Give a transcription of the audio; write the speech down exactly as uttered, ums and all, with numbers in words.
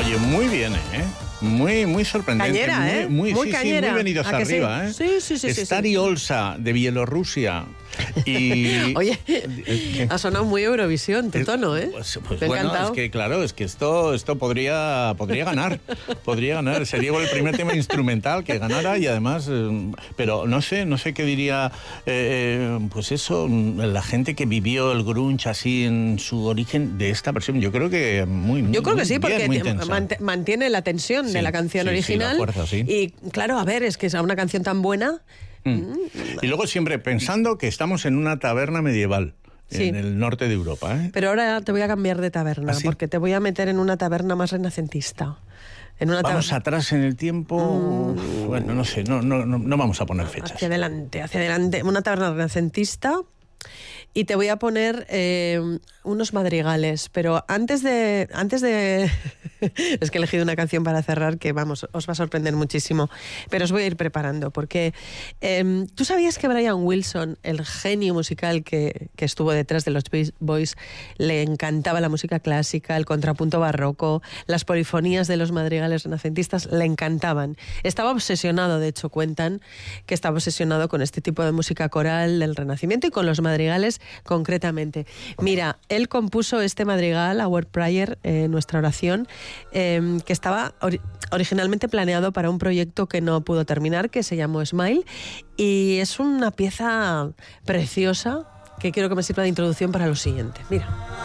Oye, muy bien, ¿eh? Muy, muy sorprendente. Cañera, muy, ¿eh? Muy, muy sí, cañera. Sí, muy venidos ¿A que arriba, sí? ¿eh? Sí, sí, sí. Stary sí, sí. Olsa, de Bielorrusia. Y... Oye, ¿Qué? ha sonado muy Eurovisión tu tono, ¿eh? Pues, pues Me ha bueno, encantado. es que claro, es que esto, esto podría, podría ganar. Podría ganar. Sería el primer tema instrumental que ganara y además... Eh, pero no sé, no sé qué diría... Eh, pues eso, la gente que vivió el grunge así en su origen de esta versión. Yo creo que muy, muy Yo creo que sí, bien, porque muy te- intensa. mant- mantiene la tensión Sí, de la canción sí, sí, original. la fuerza, sí. Y claro, a ver, es que es una canción tan buena. Mm. Y luego siempre pensando que estamos en una taberna medieval. Sí. En el norte de Europa, ¿eh? Pero ahora te voy a cambiar de taberna, ¿Ah, sí? porque te voy a meter en una taberna más renacentista. En una Vamos taberna atrás en el tiempo. Mm. Bueno, no sé, no, no, no, no vamos a poner fechas. hacia adelante, hacia adelante. Una taberna renacentista. Y te voy a poner eh, unos madrigales, pero antes de... antes de es que he elegido una canción para cerrar que, vamos, os va a sorprender muchísimo, pero os voy a ir preparando, porque eh, ¿tú sabías que Brian Wilson, el genio musical que, que estuvo detrás de los Beach Boys, le encantaba la música clásica, el contrapunto barroco, las polifonías de los madrigales renacentistas, le encantaban? Estaba obsesionado, de hecho, cuentan que estaba obsesionado con este tipo de música coral del Renacimiento y con los madrigales concretamente. Mira, él compuso este madrigal, Our Prayer, eh, nuestra oración, eh, que estaba ori- originalmente planeado para un proyecto que no pudo terminar, que se llamó Smile, y es una pieza preciosa que quiero que me sirva de introducción para lo siguiente. Mira.